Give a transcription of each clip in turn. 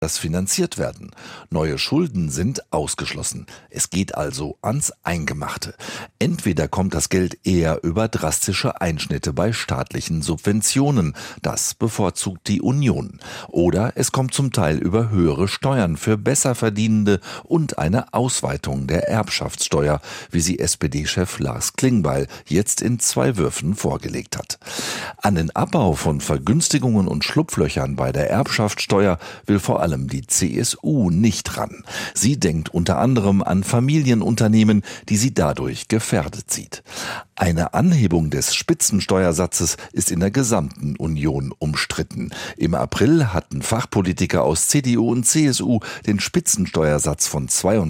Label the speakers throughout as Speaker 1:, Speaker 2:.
Speaker 1: das finanziert werden. Neue Schulden sind ausgeschlossen. Es geht also ans Eingemachte. Entweder kommt das Geld eher über drastische Einschnitte bei staatlichen Subventionen. Das bevorzugt die Union. Oder es kommt zum Teil über höhere Steuern für Besserverdienende und eine Ausweitung der Erbschaftssteuer, wie sie SPD-Chef Lars Klingbeil jetzt in 2 Würfen vorgelegt hat. An den Abbau von Vergünstigungen und Schlupflöchern bei der Erbschaftssteuer will vor allem die CSU nicht ran. Sie denkt unter anderem an Familienunternehmen, die sie dadurch gefährdet sieht. Eine Anhebung des Spitzensteuersatzes ist in der gesamten Union umstritten. Im April hatten Fachpolitiker aus CDU und CSU den Spitzensteuersatz von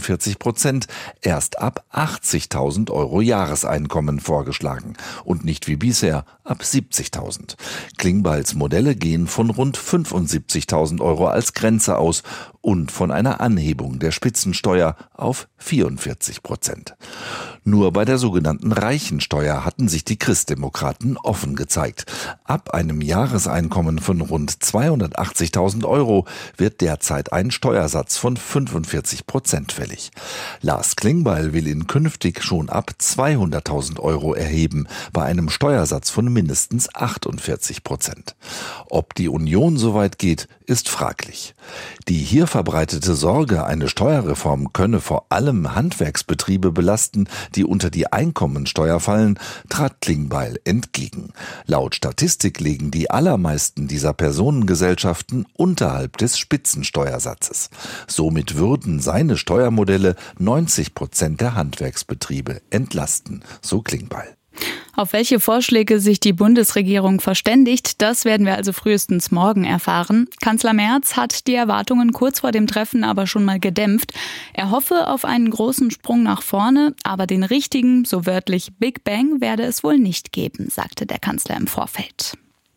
Speaker 1: 42% erst ab 80.000 € Jahreseinkommen vorgeschlagen und nicht wie bisher ab 70.000. Klingbeils Modelle gehen von rund 75.000 € als Grenze aus und von einer Anhebung der Spitzensteuer auf 44%. Nur bei der sogenannten Reichensteuer hatten sich die Christdemokraten offen gezeigt. Ab einem Jahreseinkommen von rund 280.000 € wird derzeit ein Steuersatz von 45% fällig. Lars Klingbeil will ihn künftig schon ab 200.000 € erheben, bei einem Steuersatz von mindestens 48%. Ob die Union so weit geht, ist fraglich. Die hier verbreitete Sorge, eine Steuerreform könne vor allem Handwerksbetriebe belasten, die unter die Einkommensteuer fallen, trat Klingbeil entgegen. Laut Statistik liegen die allermeisten dieser Personengesellschaften unterhalb des Spitzensteuersatzes. Somit würden seine Steuermodelle 90% der Handwerksbetriebe entlasten, so Klingbeil.
Speaker 2: Auf welche Vorschläge sich die Bundesregierung verständigt, das werden wir also frühestens morgen erfahren. Kanzler Merz hat die Erwartungen kurz vor dem Treffen aber schon mal gedämpft. Er hoffe auf einen großen Sprung nach vorne, aber den richtigen, so wörtlich Big Bang, werde es wohl nicht geben, sagte der Kanzler im Vorfeld.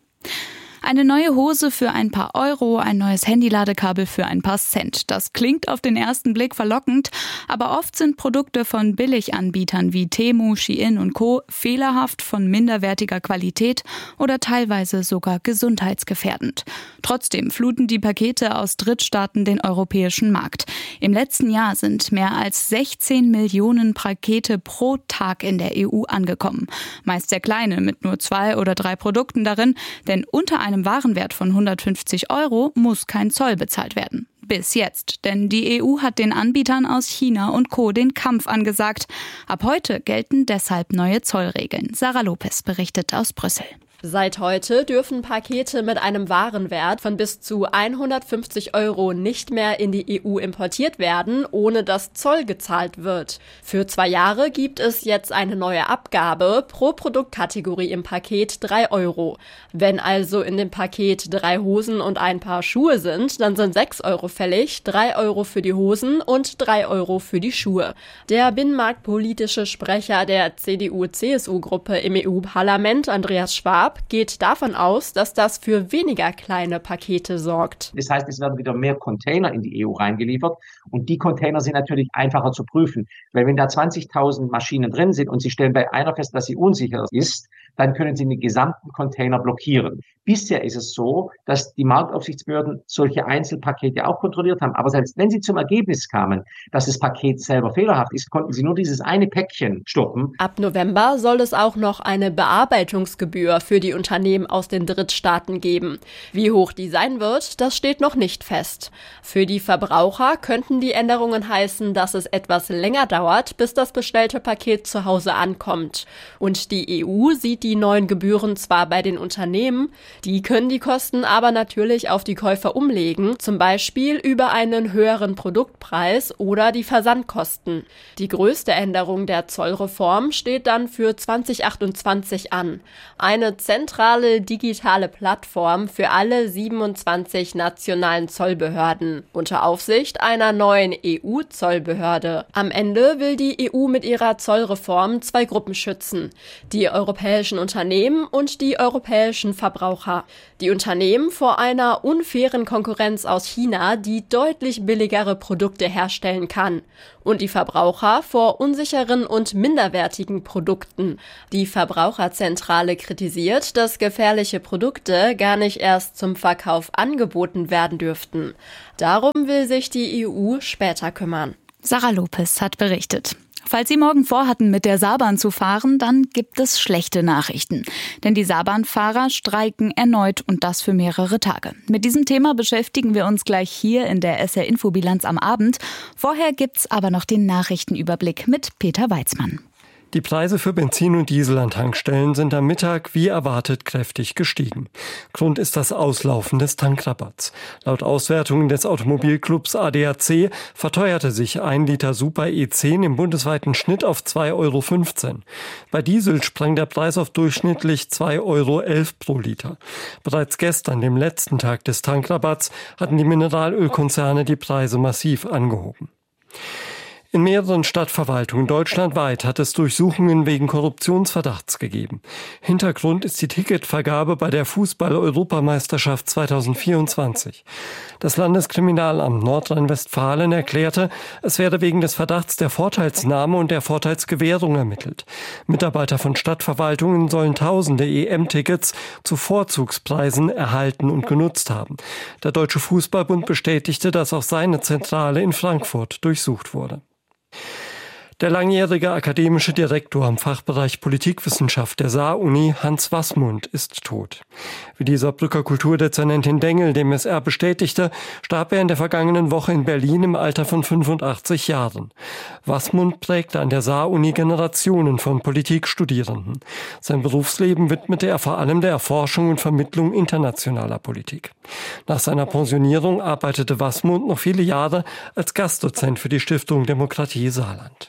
Speaker 2: Eine neue Hose für ein paar Euro, ein neues Handyladekabel für ein paar Cent. Das klingt auf den ersten Blick verlockend, aber oft sind Produkte von Billiganbietern wie Temu, Shein und Co. fehlerhaft, von minderwertiger Qualität oder teilweise sogar gesundheitsgefährdend. Trotzdem fluten die Pakete aus Drittstaaten den europäischen Markt. Im letzten Jahr sind mehr als 16 Millionen Pakete pro Tag in der EU angekommen. Meist sehr kleine, mit nur 2 oder 3 Produkten darin, denn unter einem Warenwert von 150 € muss kein Zoll bezahlt werden. Bis jetzt, denn die EU hat den Anbietern aus China und Co. den Kampf angesagt. Ab heute gelten deshalb neue Zollregeln. Sarah Lopez berichtet aus Brüssel.
Speaker 3: Seit heute dürfen Pakete mit einem Warenwert von bis zu 150 € nicht mehr in die EU importiert werden, ohne dass Zoll gezahlt wird. Für 2 Jahre gibt es jetzt eine neue Abgabe, pro Produktkategorie im Paket 3 €. Wenn also in dem Paket 3 Hosen und ein Paar Schuhe sind, dann sind 6 € fällig, 3 € für die Hosen und 3 € für die Schuhe. Der binnenmarktpolitische Sprecher der CDU-CSU-Gruppe im EU-Parlament, Andreas Schwab, geht davon aus, dass das für weniger kleine Pakete sorgt.
Speaker 4: Das heißt, es werden wieder mehr Container in die EU reingeliefert und die Container sind natürlich einfacher zu prüfen, weil wenn da 20.000 Maschinen drin sind und Sie stellen bei einer fest, dass sie unsicher ist, dann können Sie den gesamten Container blockieren. Bisher ist es so, dass die Marktaufsichtsbehörden solche Einzelpakete auch kontrolliert haben, aber selbst wenn sie zum Ergebnis kamen, dass das Paket selber fehlerhaft ist, konnten sie nur dieses eine Päckchen stoppen.
Speaker 3: Ab November soll es auch noch eine Bearbeitungsgebühr für die Unternehmen aus den Drittstaaten geben. Wie hoch die sein wird, das steht noch nicht fest. Für die Verbraucher könnten die Änderungen heißen, dass es etwas länger dauert, bis das bestellte Paket zu Hause ankommt. Und die EU sieht die neuen Gebühren zwar bei den Unternehmen, die können die Kosten aber natürlich auf die Käufer umlegen, zum Beispiel über einen höheren Produktpreis oder die Versandkosten. Die größte Änderung der Zollreform steht dann für 2028 an. Eine zentrale digitale Plattform für alle 27 nationalen Zollbehörden unter Aufsicht einer neuen EU-Zollbehörde. Am Ende will die EU mit ihrer Zollreform 2 Gruppen schützen: die europäischen Unternehmen und die europäischen Verbraucher. Die Unternehmen vor einer unfairen Konkurrenz aus China, die deutlich billigere Produkte herstellen kann. und die Verbraucher vor unsicheren und minderwertigen Produkten. Die Verbraucherzentrale kritisiert, dass gefährliche Produkte gar nicht erst zum Verkauf angeboten werden dürften. Darum will sich die EU später kümmern.
Speaker 2: Sarah Lopez hat berichtet. Falls Sie morgen vorhatten, mit der Saarbahn zu fahren, dann gibt es schlechte Nachrichten. Denn die Saarbahnfahrer streiken erneut und das für mehrere Tage. Mit diesem Thema beschäftigen wir uns gleich hier in der SR-Info-Bilanz am Abend. Vorher gibt's aber noch den Nachrichtenüberblick mit Peter Weizmann.
Speaker 5: Die Preise für Benzin und Diesel an Tankstellen sind am Mittag wie erwartet kräftig gestiegen. Grund ist das Auslaufen des Tankrabatts. Laut Auswertungen des Automobilclubs ADAC verteuerte sich 1 Liter Super E10 im bundesweiten Schnitt auf 2,15 €. Bei Diesel sprang der Preis auf durchschnittlich 2,11 € pro Liter. Bereits gestern, dem letzten Tag des Tankrabatts, hatten die Mineralölkonzerne die Preise massiv angehoben. In mehreren Stadtverwaltungen deutschlandweit hat es Durchsuchungen wegen Korruptionsverdachts gegeben. Hintergrund ist die Ticketvergabe bei der Fußball-Europameisterschaft 2024. Das Landeskriminalamt Nordrhein-Westfalen erklärte, es werde wegen des Verdachts der Vorteilsnahme und der Vorteilsgewährung ermittelt. Mitarbeiter von Stadtverwaltungen sollen tausende EM-Tickets zu Vorzugspreisen erhalten und genutzt haben. Der Deutsche Fußballbund bestätigte, dass auch seine Zentrale in Frankfurt durchsucht wurde. Der langjährige akademische Direktor am Fachbereich Politikwissenschaft der Saar-Uni, Hans Wasmund, ist tot. Wie die Saarbrücker Kulturdezernentin Dengel dem SR bestätigte, starb er in der vergangenen Woche in Berlin im Alter von 85 Jahren. Wasmund prägte an der Saar-Uni Generationen von Politikstudierenden. Sein Berufsleben widmete er vor allem der Erforschung und Vermittlung internationaler Politik. Nach seiner Pensionierung arbeitete Wasmund noch viele Jahre als Gastdozent für die Stiftung Demokratie Saarland.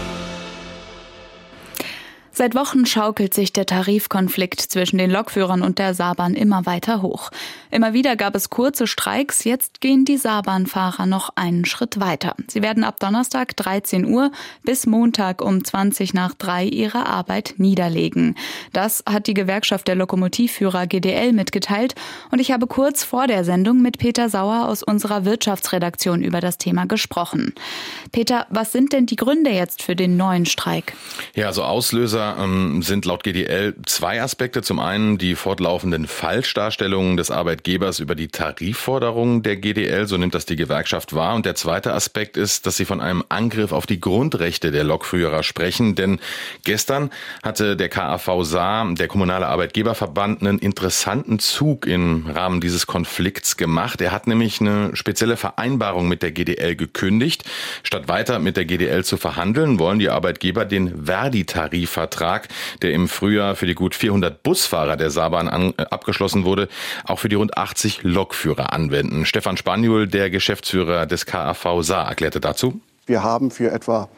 Speaker 2: Seit Wochen schaukelt sich der Tarifkonflikt zwischen den Lokführern und der Saarbahn immer weiter hoch. Immer wieder gab es kurze Streiks, jetzt gehen die Saarbahnfahrer noch einen Schritt weiter. Sie werden ab Donnerstag 13 Uhr bis Montag um 3:20 ihre Arbeit niederlegen. Das hat die Gewerkschaft der Lokomotivführer GDL mitgeteilt und ich habe kurz vor der Sendung mit Peter Sauer aus unserer Wirtschaftsredaktion über das Thema gesprochen. Peter, was sind denn die Gründe jetzt für den neuen Streik?
Speaker 6: Ja, also Auslöser sind laut GDL 2 Aspekte. Zum einen die fortlaufenden Falschdarstellungen des Arbeitgebers über die Tarifforderungen der GDL, so nimmt das die Gewerkschaft wahr. Und der zweite Aspekt ist, dass sie von einem Angriff auf die Grundrechte der Lokführer sprechen. Denn gestern hatte der KAV Saar, der kommunale Arbeitgeberverband, einen interessanten Zug im Rahmen dieses Konflikts gemacht. Er hat nämlich eine spezielle Vereinbarung mit der GDL gekündigt. Statt weiter mit der GDL zu verhandeln, wollen die Arbeitgeber den Verdi-Tarifvertrag, der im Frühjahr für die gut 400 Busfahrer der Saarbahn abgeschlossen wurde, auch für die rund 80 Lokführer anwenden. Stefan Spaniol, der Geschäftsführer des KAV Saar, erklärte dazu:
Speaker 7: Wir haben für etwa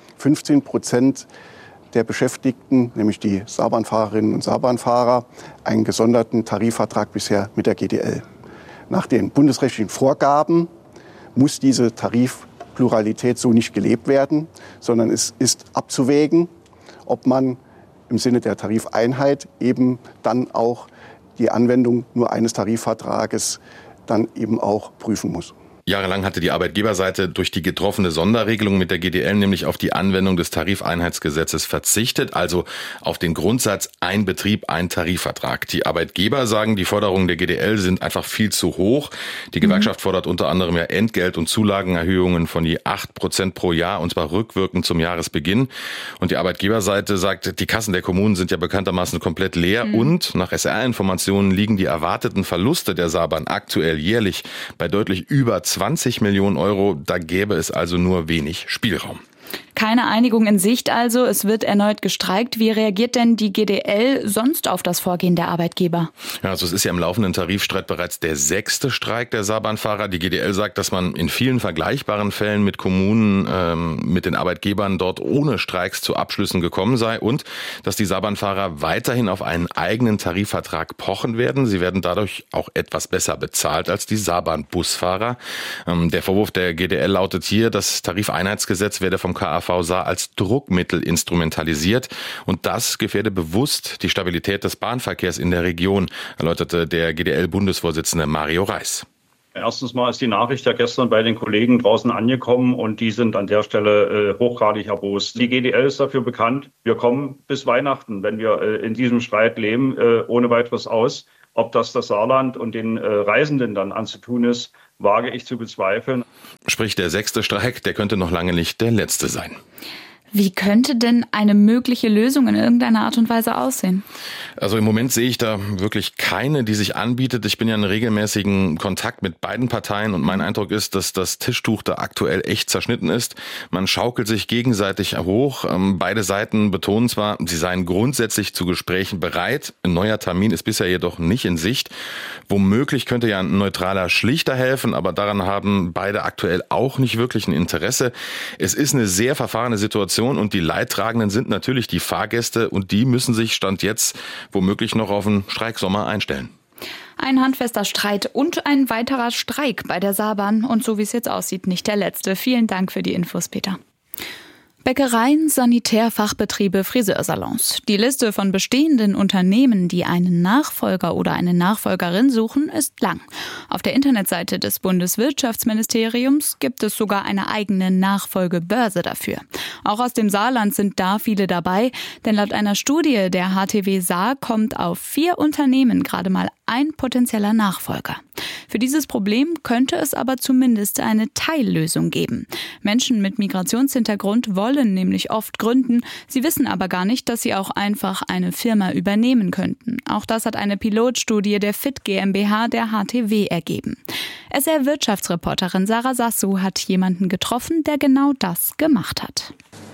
Speaker 7: 15% der Beschäftigten, nämlich die Saarbahnfahrerinnen und Saarbahnfahrer, einen gesonderten Tarifvertrag bisher mit der GDL. Nach den bundesrechtlichen Vorgaben muss diese Tarifpluralität so nicht gelebt werden, sondern es ist abzuwägen, ob man im Sinne der Tarifeinheit eben dann auch die Anwendung nur eines Tarifvertrages dann eben auch prüfen muss.
Speaker 6: Jahrelang hatte die Arbeitgeberseite durch die getroffene Sonderregelung mit der GDL nämlich auf die Anwendung des Tarifeinheitsgesetzes verzichtet, also auf den Grundsatz ein Betrieb, ein Tarifvertrag. Die Arbeitgeber sagen, die Forderungen der GDL sind einfach viel zu hoch. Die Gewerkschaft fordert unter anderem ja Entgelt- und Zulagenerhöhungen von je 8% pro Jahr, und zwar rückwirkend zum Jahresbeginn. Und die Arbeitgeberseite sagt, die Kassen der Kommunen sind ja bekanntermaßen komplett leer und nach SR-Informationen liegen die erwarteten Verluste der Saarbahn aktuell jährlich bei deutlich über 20 Millionen Euro, da gäbe es also nur wenig Spielraum.
Speaker 2: Keine Einigung in Sicht also, es wird erneut gestreikt. Wie reagiert denn die GDL sonst auf das Vorgehen der Arbeitgeber?
Speaker 6: Ja, also es ist ja im laufenden Tarifstreit bereits der 6. Streik der Saarbahnfahrer. Die GDL sagt, dass man in vielen vergleichbaren Fällen mit Kommunen, mit den Arbeitgebern dort ohne Streiks zu Abschlüssen gekommen sei und dass die Saarbahnfahrer weiterhin auf einen eigenen Tarifvertrag pochen werden. Sie werden dadurch auch etwas besser bezahlt als die Saarbahn-Busfahrer. Der Vorwurf der GDL lautet hier, das Tarifeinheitsgesetz werde vom KAV Saar als Druckmittel instrumentalisiert und das gefährde bewusst die Stabilität des Bahnverkehrs in der Region, erläuterte der GDL-Bundesvorsitzende Mario Reis.
Speaker 8: Erstens mal ist die Nachricht ja gestern bei den Kollegen draußen angekommen und die sind an der Stelle hochgradig erbost. Die GDL ist dafür bekannt, wir kommen bis Weihnachten, wenn wir in diesem Streit leben, ohne weiteres aus. Ob das Saarland und den Reisenden dann anzutun ist, wage ich zu bezweifeln.
Speaker 6: Sprich, der 6. Streik, der könnte noch lange nicht der letzte sein.
Speaker 2: Wie könnte denn eine mögliche Lösung in irgendeiner Art und Weise aussehen?
Speaker 6: Also im Moment sehe ich da wirklich keine, die sich anbietet. Ich bin ja in regelmäßigen Kontakt mit beiden Parteien und mein Eindruck ist, dass das Tischtuch da aktuell echt zerschnitten ist. Man schaukelt sich gegenseitig hoch. Beide Seiten betonen zwar, sie seien grundsätzlich zu Gesprächen bereit. Ein neuer Termin ist bisher jedoch nicht in Sicht. Womöglich könnte ja ein neutraler Schlichter helfen, aber daran haben beide aktuell auch nicht wirklich ein Interesse. Es ist eine sehr verfahrene Situation. Und die Leidtragenden sind natürlich die Fahrgäste und die müssen sich Stand jetzt womöglich noch auf einen Streiksommer einstellen.
Speaker 2: Ein handfester Streit und ein weiterer Streik bei der Saarbahn und so wie es jetzt aussieht, nicht der letzte. Vielen Dank für die Infos, Peter. Bäckereien, Sanitärfachbetriebe, Friseursalons. Die Liste von bestehenden Unternehmen, die einen Nachfolger oder eine Nachfolgerin suchen, ist lang. Auf der Internetseite des Bundeswirtschaftsministeriums gibt es sogar eine eigene Nachfolgebörse dafür. Auch aus dem Saarland sind da viele dabei, denn laut einer Studie der HTW Saar kommt auf 4 Unternehmen gerade mal ein potenzieller Nachfolger. Für dieses Problem könnte es aber zumindest eine Teillösung geben. Menschen mit Migrationshintergrund wollen nämlich oft gründen, sie wissen aber gar nicht, dass sie auch einfach eine Firma übernehmen könnten. Auch das hat eine Pilotstudie der FIT GmbH der HTW ergeben. SR-Wirtschaftsreporterin Sarah Sassou hat jemanden getroffen, der genau das gemacht hat.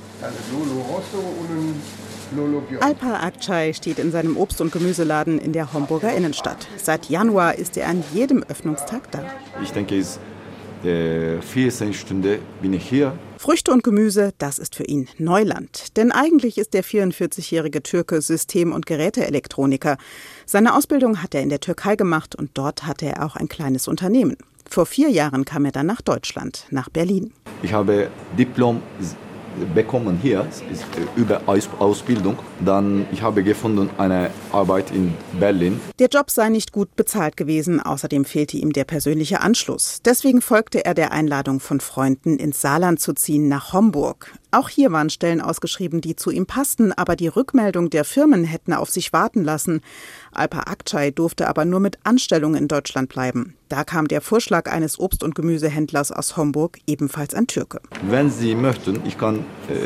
Speaker 9: Alper Akçay steht in seinem Obst- und Gemüseladen in der Homburger Innenstadt. Seit Januar ist er an jedem Öffnungstag da.
Speaker 10: Ich denke, es ist 14 Stunden bin ich hier.
Speaker 9: Früchte und Gemüse, das ist für ihn Neuland. Denn eigentlich ist der 44-jährige Türke System- und Geräteelektroniker. Seine Ausbildung hat er in der Türkei gemacht und dort hatte er auch ein kleines Unternehmen. Vor 4 Jahren kam er dann nach Deutschland, nach Berlin.
Speaker 10: Ich habe Diplom bekommen hier über Ausbildung. Dann ich habe gefunden eine Arbeit in Berlin.
Speaker 9: Der Job sei nicht gut bezahlt gewesen, außerdem fehlte ihm der persönliche Anschluss. Deswegen folgte er der Einladung von Freunden, ins Saarland zu ziehen, nach Homburg. Auch hier waren Stellen ausgeschrieben, die zu ihm passten, aber die Rückmeldung der Firmen hätten auf sich warten lassen. Alper Akçay durfte aber nur mit Anstellung in Deutschland bleiben. Da kam der Vorschlag eines Obst- und Gemüsehändlers aus Homburg, ebenfalls ein Türke.
Speaker 10: Wenn Sie möchten, ich kann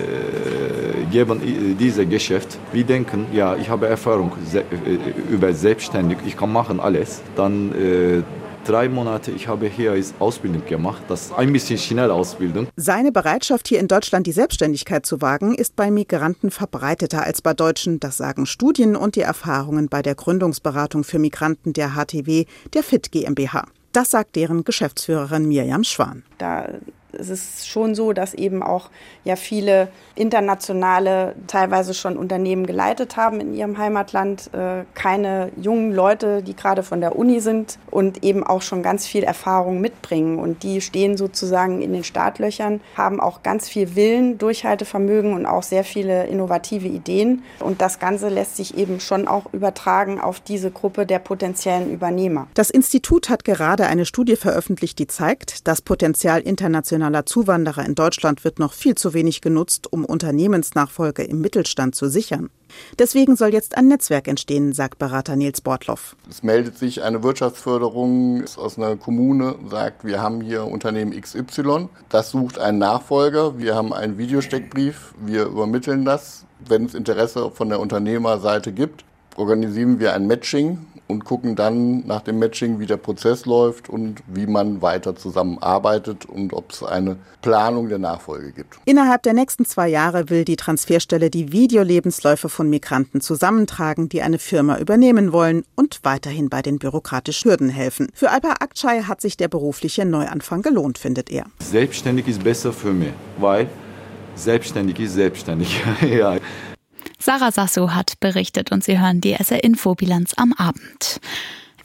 Speaker 10: geben dieses Geschäft. Wir denken, ja, ich habe Erfahrung über selbstständig, ich kann machen alles. Dann 3 Monate, ich habe hier Ausbildung gemacht, das ist ein bisschen schnelle Ausbildung.
Speaker 9: Seine Bereitschaft, hier in Deutschland die Selbstständigkeit zu wagen, ist bei Migranten verbreiteter als bei Deutschen. Das sagen Studien und die Erfahrungen bei der Gründungsberatung für Migranten der HTW, der FIT GmbH. Das sagt deren Geschäftsführerin Mirjam Schwan.
Speaker 11: Da ist es schon so, dass eben auch ja viele internationale, teilweise schon Unternehmen geleitet haben in ihrem Heimatland, keine jungen Leute, die gerade von der Uni sind und eben auch schon ganz viel Erfahrung mitbringen. Und die stehen sozusagen in den Startlöchern, haben auch ganz viel Willen, Durchhaltevermögen und auch sehr viele innovative Ideen. Und das Ganze lässt sich eben schon auch übertragen auf diese Gruppe der potenziellen Übernehmer.
Speaker 9: Das Institut hat gerade eine Studie veröffentlicht, die zeigt, das Potenzial internationaler Zuwanderer in Deutschland wird noch viel zu wenig genutzt, um Unternehmensnachfolge im Mittelstand zu sichern. Deswegen soll jetzt ein Netzwerk entstehen, sagt Berater Nils Bortloff.
Speaker 12: Es meldet sich eine Wirtschaftsförderung aus einer Kommune, sagt, wir haben hier Unternehmen XY, das sucht einen Nachfolger, wir haben einen Videosteckbrief, wir übermitteln das. Wenn es Interesse von der Unternehmerseite gibt, organisieren wir ein Matching und gucken dann nach dem Matching, wie der Prozess läuft und wie man weiter zusammenarbeitet und ob es eine Planung der Nachfolge gibt.
Speaker 9: Innerhalb der nächsten 2 Jahre will die Transferstelle die Videolebensläufe von Migranten zusammentragen, die eine Firma übernehmen wollen und weiterhin bei den bürokratischen Hürden helfen. Für Alper Akçay hat sich der berufliche Neuanfang gelohnt, findet er.
Speaker 10: Selbstständig ist besser für mich, weil selbstständig ist selbstständig. Ja.
Speaker 2: Sarah Sassou hat berichtet und Sie hören die SR-Info-Bilanz am Abend.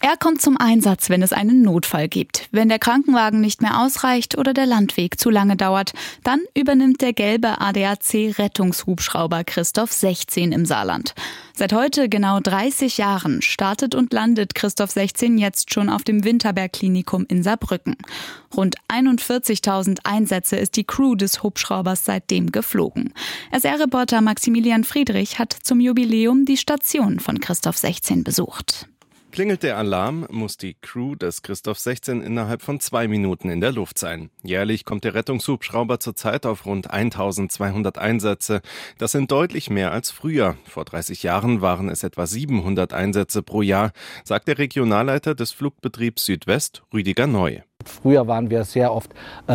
Speaker 2: Er kommt zum Einsatz, wenn es einen Notfall gibt. Wenn der Krankenwagen nicht mehr ausreicht oder der Landweg zu lange dauert, dann übernimmt der gelbe ADAC-Rettungshubschrauber Christoph 16 im Saarland. Seit heute genau 30 Jahren startet und landet Christoph 16 jetzt schon auf dem Winterberg-Klinikum in Saarbrücken. Rund 41.000 Einsätze ist die Crew des Hubschraubers seitdem geflogen. SR-Reporter Maximilian Friedrich hat zum Jubiläum die Station von Christoph 16 besucht.
Speaker 13: Klingelt der Alarm, muss die Crew des Christoph 16 innerhalb von 2 Minuten in der Luft sein. Jährlich kommt der Rettungshubschrauber zurzeit auf rund 1.200 Einsätze. Das sind deutlich mehr als früher. Vor 30 Jahren waren es etwa 700 Einsätze pro Jahr, sagt der Regionalleiter des Flugbetriebs Südwest, Rüdiger Neu.
Speaker 14: Früher waren wir sehr oft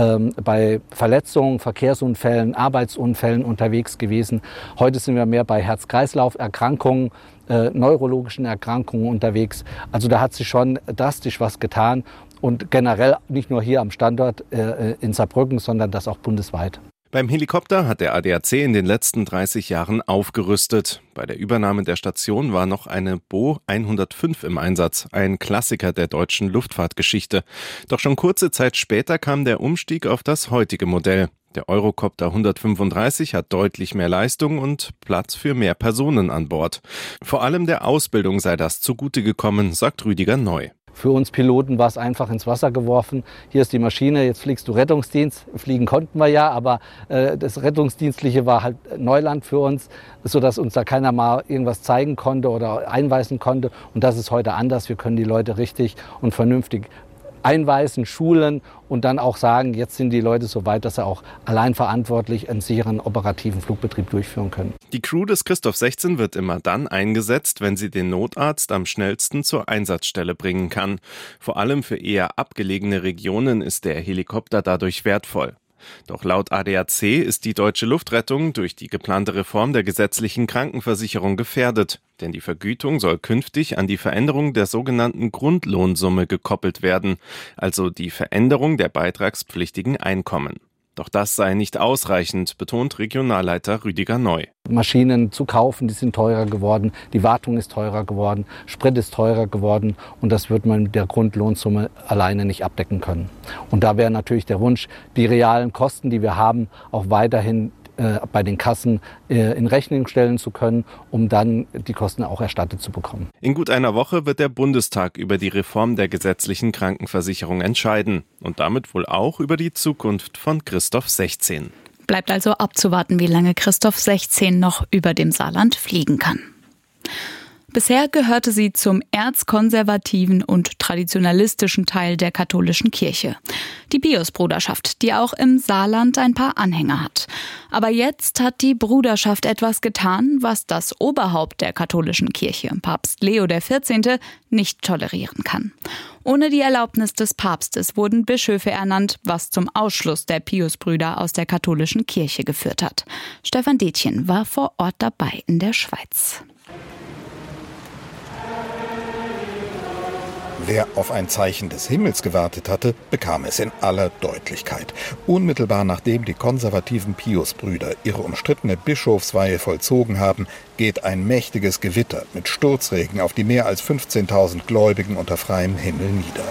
Speaker 14: bei Verletzungen, Verkehrsunfällen, Arbeitsunfällen unterwegs gewesen. Heute sind wir mehr bei Herz-Kreislauf-Erkrankungen, neurologischen Erkrankungen unterwegs. Also da hat sich schon drastisch was getan und generell nicht nur hier am Standort in Saarbrücken, sondern das auch bundesweit.
Speaker 13: Beim Helikopter hat der ADAC in den letzten 30 Jahren aufgerüstet. Bei der Übernahme der Station war noch eine Bo 105 im Einsatz, ein Klassiker der deutschen Luftfahrtgeschichte. Doch schon kurze Zeit später kam der Umstieg auf das heutige Modell. Der Eurocopter 135 hat deutlich mehr Leistung und Platz für mehr Personen an Bord. Vor allem der Ausbildung sei das zugute gekommen, sagt Rüdiger Neu.
Speaker 14: Für uns Piloten war es einfach ins Wasser geworfen. Hier ist die Maschine, jetzt fliegst du Rettungsdienst. Fliegen konnten wir ja, aber das Rettungsdienstliche war halt Neuland für uns, sodass uns da keiner mal irgendwas zeigen konnte oder einweisen konnte. Und das ist heute anders. Wir können die Leute richtig und vernünftig einweisen, schulen und dann auch sagen, jetzt sind die Leute so weit, dass sie auch allein verantwortlich einen sicheren operativen Flugbetrieb durchführen können.
Speaker 13: Die Crew des Christoph 16 wird immer dann eingesetzt, wenn sie den Notarzt am schnellsten zur Einsatzstelle bringen kann. Vor allem für eher abgelegene Regionen ist der Helikopter dadurch wertvoll. Doch laut ADAC ist die deutsche Luftrettung durch die geplante Reform der gesetzlichen Krankenversicherung gefährdet. Denn die Vergütung soll künftig an die Veränderung der sogenannten Grundlohnsumme gekoppelt werden, also die Veränderung der beitragspflichtigen Einkommen. Doch das sei nicht ausreichend, betont Regionalleiter Rüdiger Neu.
Speaker 14: Maschinen zu kaufen, die sind teurer geworden, die Wartung ist teurer geworden, Sprit ist teurer geworden und das wird man mit der Grundlohnsumme alleine nicht abdecken können. Und da wäre natürlich der Wunsch, die realen Kosten, die wir haben, auch weiterhin bei den Kassen in Rechnung stellen zu können, um dann die Kosten auch erstattet zu bekommen.
Speaker 13: In gut einer Woche wird der Bundestag über die Reform der gesetzlichen Krankenversicherung entscheiden und damit wohl auch über die Zukunft von Christoph 16.
Speaker 2: Bleibt also abzuwarten, wie lange Christoph 16 noch über dem Saarland fliegen kann. Bisher gehörte sie zum erzkonservativen und traditionalistischen Teil der katholischen Kirche. Die Pius-Bruderschaft, die auch im Saarland ein paar Anhänger hat. Aber jetzt hat die Bruderschaft etwas getan, was das Oberhaupt der katholischen Kirche, Papst Leo XIV., nicht tolerieren kann. Ohne die Erlaubnis des Papstes wurden Bischöfe ernannt, was zum Ausschluss der Pius-Brüder aus der katholischen Kirche geführt hat. Stefan Detjen war vor Ort dabei in der Schweiz.
Speaker 15: Wer auf ein Zeichen des Himmels gewartet hatte, bekam es in aller Deutlichkeit. Unmittelbar nachdem die konservativen Pius-Brüder ihre umstrittene Bischofsweihe vollzogen haben, geht ein mächtiges Gewitter mit Sturzregen auf die mehr als 15.000 Gläubigen unter freiem Himmel nieder.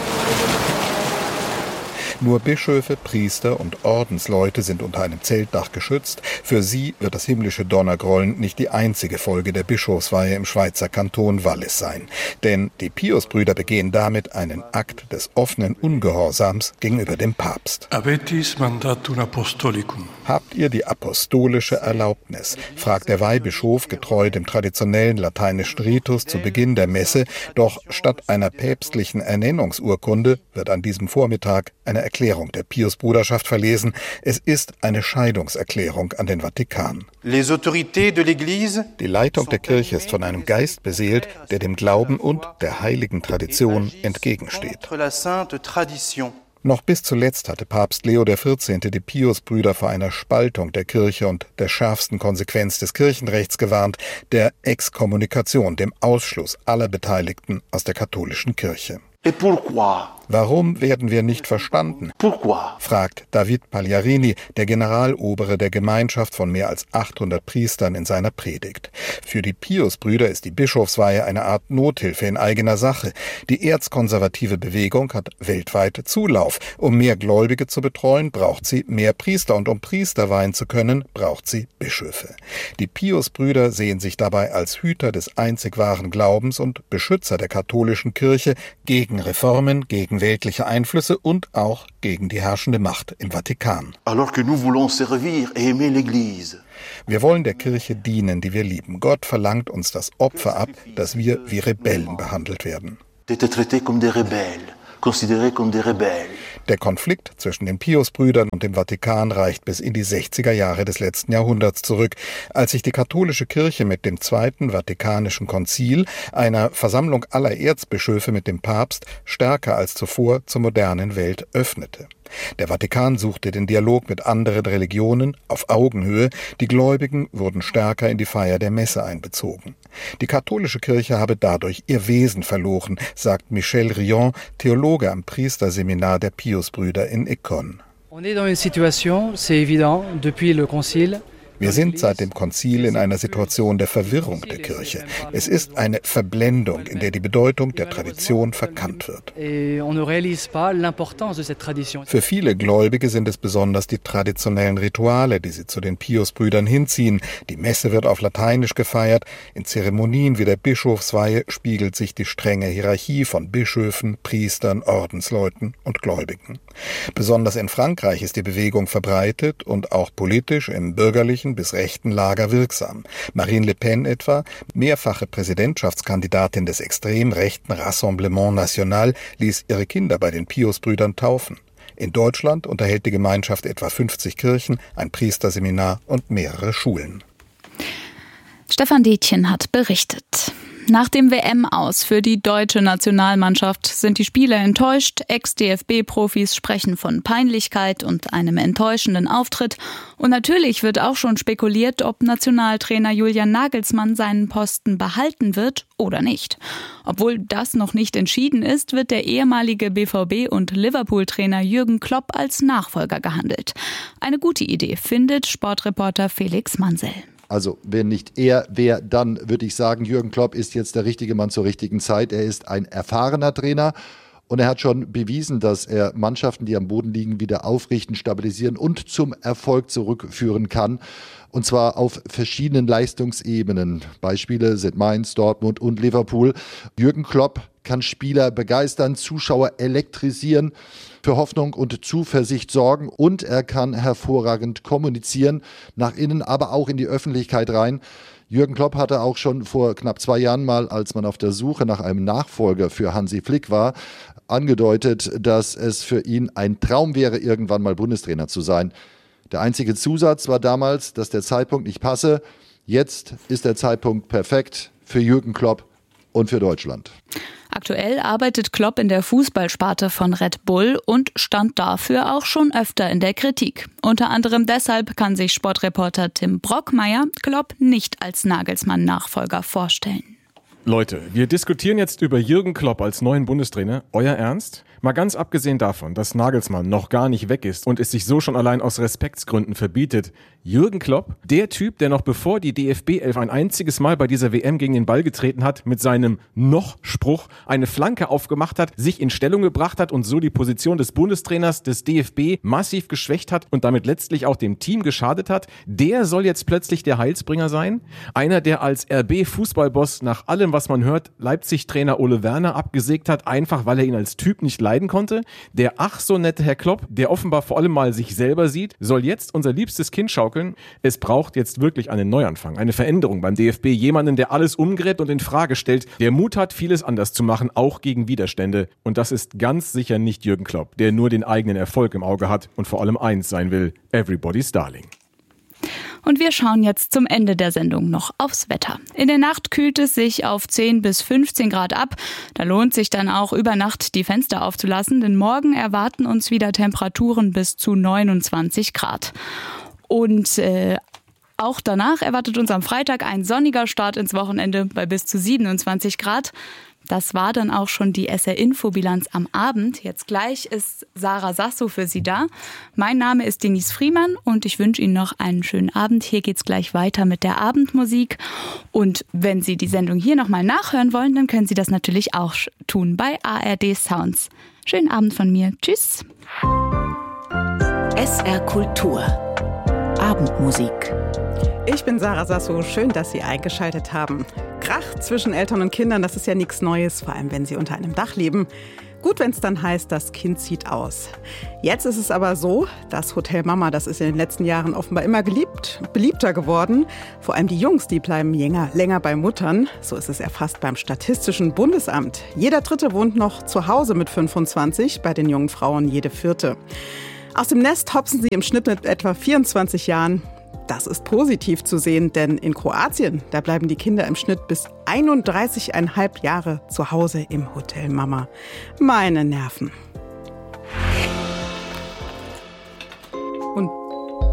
Speaker 15: Nur Bischöfe, Priester und Ordensleute sind unter einem Zeltdach geschützt. Für sie wird das himmlische Donnergrollen nicht die einzige Folge der Bischofsweihe im Schweizer Kanton Wallis sein. Denn die Pius-Brüder begehen damit einen Akt des offenen Ungehorsams gegenüber dem Papst.
Speaker 16: Avetis mandatum apostolicum.
Speaker 15: Habt ihr die apostolische Erlaubnis? Fragt der Weihbischof getreu dem traditionellen lateinischen Ritus zu Beginn der Messe. Doch statt einer päpstlichen Ernennungsurkunde wird an diesem Vormittag eine Erklärung der Pius-Bruderschaft verlesen. Es ist eine Scheidungserklärung an den Vatikan. Die Leitung der Kirche ist von einem Geist beseelt, der dem Glauben und der heiligen Tradition entgegensteht. Noch bis zuletzt hatte Papst Leo XIV. Die Pius-Brüder vor einer Spaltung der Kirche und der schärfsten Konsequenz des Kirchenrechts gewarnt, der Exkommunikation, dem Ausschluss aller Beteiligten aus der katholischen Kirche. Warum werden wir nicht verstanden? Fragt David Pagliarini, der Generalobere der Gemeinschaft von mehr als 800 Priestern, in seiner Predigt. Für die Piusbrüder ist die Bischofsweihe eine Art Nothilfe in eigener Sache. Die erzkonservative Bewegung hat weltweit Zulauf. Um mehr Gläubige zu betreuen, braucht sie mehr Priester. Und um Priester weihen zu können, braucht sie Bischöfe. Die Piusbrüder sehen sich dabei als Hüter des einzig wahren Glaubens und Beschützer der katholischen Kirche gegen Reformen, gegen weltliche Einflüsse und auch gegen die herrschende Macht im Vatikan. Wir wollen der Kirche dienen, die wir lieben. Gott verlangt uns das Opfer ab, dass wir wie Rebellen behandelt werden. Der Konflikt zwischen den Piusbrüdern und dem Vatikan reicht bis in die 60er Jahre des letzten Jahrhunderts zurück, als sich die katholische Kirche mit dem Zweiten Vatikanischen Konzil, einer Versammlung aller Erzbischöfe mit dem Papst, stärker als zuvor zur modernen Welt öffnete. Der Vatikan suchte den Dialog mit anderen Religionen auf Augenhöhe, die Gläubigen wurden stärker in die Feier der Messe einbezogen. Die katholische Kirche habe dadurch ihr Wesen verloren, sagt Michel Rion, Theologe am Priesterseminar der Piusbrüder in Écône. Wir sind seit dem Konzil in einer Situation der Verwirrung der Kirche. Es ist eine Verblendung, in der die Bedeutung der Tradition verkannt wird. Für viele Gläubige sind es besonders die traditionellen Rituale, die sie zu den Piusbrüdern hinziehen. Die Messe wird auf Lateinisch gefeiert. In Zeremonien wie der Bischofsweihe spiegelt sich die strenge Hierarchie von Bischöfen, Priestern, Ordensleuten und Gläubigen. Besonders in Frankreich ist die Bewegung verbreitet und auch politisch im bürgerlichen bis rechten Lager wirksam. Marine Le Pen etwa, mehrfache Präsidentschaftskandidatin des extrem rechten Rassemblement National, ließ ihre Kinder bei den Piusbrüdern taufen. In Deutschland unterhält die Gemeinschaft etwa 50 Kirchen, ein Priesterseminar und mehrere Schulen.
Speaker 2: Stefan Detjen hat berichtet. Nach dem WM-Aus für die deutsche Nationalmannschaft sind die Spieler enttäuscht. Ex-DFB-Profis sprechen von Peinlichkeit und einem enttäuschenden Auftritt. Und natürlich wird auch schon spekuliert, ob Nationaltrainer Julian Nagelsmann seinen Posten behalten wird oder nicht. Obwohl das noch nicht entschieden ist, wird der ehemalige BVB- und Liverpool-Trainer Jürgen Klopp als Nachfolger gehandelt. Eine gute Idee, findet Sportreporter Felix Mansell.
Speaker 17: Also wenn nicht er, wer, dann würde ich sagen, Jürgen Klopp ist jetzt der richtige Mann zur richtigen Zeit. Er ist ein erfahrener Trainer und er hat schon bewiesen, dass er Mannschaften, die am Boden liegen, wieder aufrichten, stabilisieren und zum Erfolg zurückführen kann. Und zwar auf verschiedenen Leistungsebenen. Beispiele sind Mainz, Dortmund und Liverpool. Jürgen Klopp kann Spieler begeistern, Zuschauer elektrisieren, für Hoffnung und Zuversicht sorgen und er kann hervorragend kommunizieren, nach innen, aber auch in die Öffentlichkeit rein. Jürgen Klopp hatte auch schon vor knapp 2 Jahren mal, als man auf der Suche nach einem Nachfolger für Hansi Flick war, angedeutet, dass es für ihn ein Traum wäre, irgendwann mal Bundestrainer zu sein. Der einzige Zusatz war damals, dass der Zeitpunkt nicht passe. Jetzt ist der Zeitpunkt perfekt für Jürgen Klopp und für Deutschland.
Speaker 2: Aktuell arbeitet Klopp in der Fußballsparte von Red Bull und stand dafür auch schon öfter in der Kritik. Unter anderem deshalb kann sich Sportreporter Tim Brockmeier Klopp nicht als Nagelsmann-Nachfolger vorstellen.
Speaker 18: Leute, wir diskutieren jetzt über Jürgen Klopp als neuen Bundestrainer. Euer Ernst? Mal ganz abgesehen davon, dass Nagelsmann noch gar nicht weg ist und es sich so schon allein aus Respektsgründen verbietet. Jürgen Klopp, der Typ, der noch bevor die DFB-11 ein einziges Mal bei dieser WM gegen den Ball getreten hat, mit seinem Noch-Spruch eine Flanke aufgemacht hat, sich in Stellung gebracht hat und so die Position des Bundestrainers des DFB massiv geschwächt hat und damit letztlich auch dem Team geschadet hat, der soll jetzt plötzlich der Heilsbringer sein? Einer, der als RB-Fußballboss nach allem, was man hört, Leipzig-Trainer Ole Werner abgesägt hat, einfach weil er ihn als Typ nicht leiden konnte. Der ach so nette Herr Klopp, der offenbar vor allem mal sich selber sieht, soll jetzt unser liebstes Kind schaukeln. Es braucht jetzt wirklich einen Neuanfang, eine Veränderung beim DFB, jemanden, der alles umgräbt und in Frage stellt, der Mut hat, vieles anders zu machen, auch gegen Widerstände. Und das ist ganz sicher nicht Jürgen Klopp, der nur den eigenen Erfolg im Auge hat und vor allem eins sein will: Everybody's Darling.
Speaker 2: Und wir schauen jetzt zum Ende der Sendung noch aufs Wetter. In der Nacht kühlt es sich auf 10 bis 15 Grad ab. Da lohnt sich dann auch über Nacht die Fenster aufzulassen, denn morgen erwarten uns wieder Temperaturen bis zu 29 Grad. Und auch danach erwartet uns am Freitag ein sonniger Start ins Wochenende bei bis zu 27 Grad. Das war dann auch schon die SR-Info-Bilanz am Abend. Jetzt gleich ist Sarah Sasso für Sie da. Mein Name ist Denise Friemann und ich wünsche Ihnen noch einen schönen Abend. Hier geht's gleich weiter mit der Abendmusik. Und wenn Sie die Sendung hier nochmal nachhören wollen, dann können Sie das natürlich auch tun bei ARD Sounds. Schönen Abend von mir. Tschüss.
Speaker 19: SR Kultur. Abendmusik.
Speaker 9: Ich bin Sarah Sasso. Schön, dass Sie eingeschaltet haben. Krach zwischen Eltern und Kindern, das ist ja nichts Neues, vor allem wenn sie unter einem Dach leben. Gut, wenn es dann heißt, das Kind zieht aus. Jetzt ist es aber so, das Hotel Mama, das ist in den letzten Jahren offenbar immer beliebter geworden. Vor allem die Jungs, die bleiben länger bei Muttern. So ist es erfasst beim Statistischen Bundesamt. Jeder Dritte wohnt noch zu Hause mit 25, bei den jungen Frauen jede Vierte. Aus dem Nest hopsen sie im Schnitt mit etwa 24 Jahren. Das ist positiv zu sehen, denn in Kroatien, da bleiben die Kinder im Schnitt bis 31,5 Jahre zu Hause im Hotel Mama. Meine Nerven.